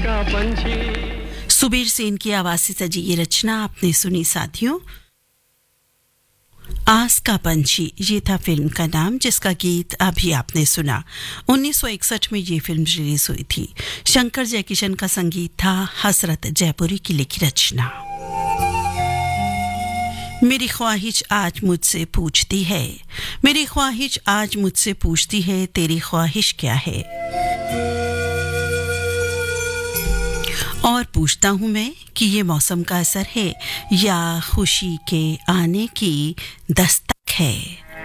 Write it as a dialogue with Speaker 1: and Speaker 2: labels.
Speaker 1: का पंछी।
Speaker 2: सुबीर सेन की आवाज से सजी ये रचना आपने सुनी साथियों। आस का पंछी ये था फिल्म का नाम, जिसका गीत अभी आपने सुना। 1961 में ये फिल्म रिलीज हुई थी। शंकर जयकिशन का संगीत था, हसरत जयपुरी की लिखी रचना। मेरी ख्वाहिश आज मुझसे पूछती है, मेरी ख्वाहिश आज मुझसे पूछती है, तेरी ख्वाहिश क्या है। और पूछता हूँ मैं कि ये मौसम का असर है या खुशी के आने की दस्तक है।